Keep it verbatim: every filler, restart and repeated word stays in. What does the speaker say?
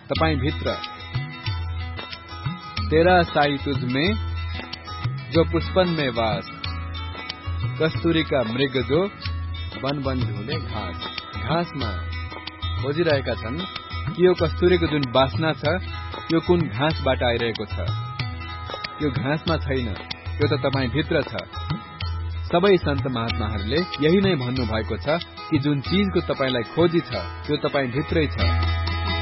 तपाई भित्र। तेरा साई तुझ में जो पुष्पन में वास, कस्तूरी का मृग जो वन वन झोले घाँस। घाँसमा खोजिरहेका छन् कि यो कस्तुरीको जुन बासना छ यो कुन घाँसबाट आइरहेको छ। यो घाँसमा छैन, यो त तपाई भित्र छ। सबै सन्त महात्माहरूले यही नै भन्नु भएको छ कि जुन चीजको तपाईलाई खोजी छ त्यो तपाई भित्रै छ।